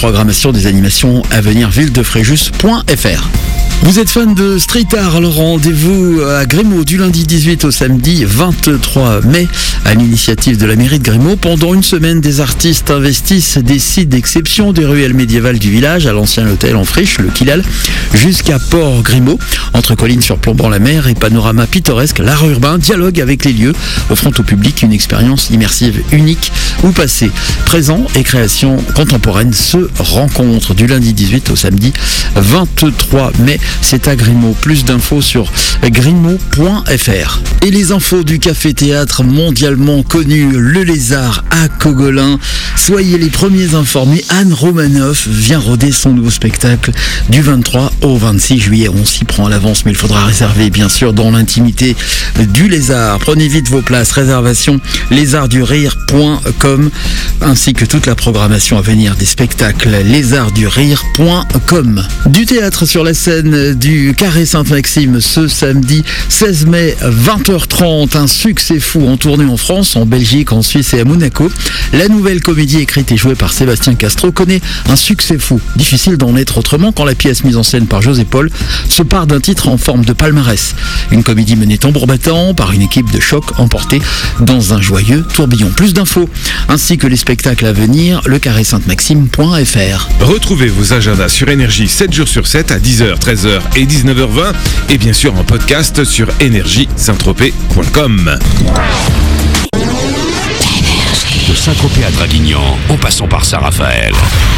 programmation des animations à venir, villedefréjus.fr. Vous êtes fan de street art, alors rendez-vous à Grimaud du lundi 18 au samedi 23 mai à l'initiative de la mairie de Grimaud. Pendant une semaine, des artistes investissent des sites d'exception des ruelles médiévales du village, à l'ancien hôtel en friche, le Kilal, jusqu'à Port-Grimaud. Entre collines surplombant la mer et panorama pittoresque, l'art urbain dialogue avec les lieux, offrant au public une expérience immersive unique où passé, présent et création contemporaine se rencontrent du lundi 18 au samedi 23 mai. C'est à Grimaud. Plus d'infos sur grimaud.fr. Et les infos du café-théâtre mondialement connu, Le Lézard à Cogolin. Soyez les premiers informés, Anne Romanoff vient roder son nouveau spectacle du 23 au 26 juillet. On s'y prend à l'avance, mais il faudra réserver bien sûr dans l'intimité du Lézard. Prenez vite vos places, réservation lézardsdurire.com ainsi que toute la programmation à venir des spectacles lézardsdurire.com. Du théâtre sur la scène du Carré Sainte-Maxime ce samedi 16 mai 20h30, un succès fou en tournée en France, en Belgique, en Suisse et à Monaco. La nouvelle comédie écrite et jouée par Sébastien Castro connaît un succès fou. Difficile d'en être autrement quand la pièce mise en scène par José Paul se part d'un titre en forme de palmarès. Une comédie menée tambour battant par une équipe de choc emportée dans un joyeux tourbillon. Plus d'infos ainsi que les spectacles à venir, lecarré-sainte-maxime.fr. Retrouvez vos agendas sur Énergie 7 jours sur 7 à 10h, 13h et 19h20 et bien sûr en podcast sur énergie-saint-tropez.com. De Saint-Tropez à Draguignan, en passant par Saint-Raphaël.